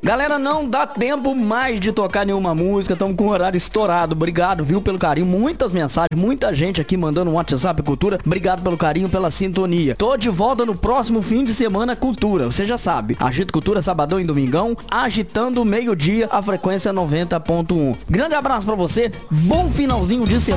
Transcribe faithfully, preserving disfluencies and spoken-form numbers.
Galera, não dá tempo mais de tocar nenhuma música, estamos com o horário estourado. Obrigado, viu, pelo carinho, muitas mensagens, muita gente aqui mandando um WhatsApp Cultura. Obrigado pelo carinho, pela sintonia. Tô de volta no próximo fim de semana Cultura, você já sabe. Agito Cultura, sabadão e domingão, agitando meio-dia, a frequência noventa ponto um. Grande abraço pra você, bom finalzinho de semana.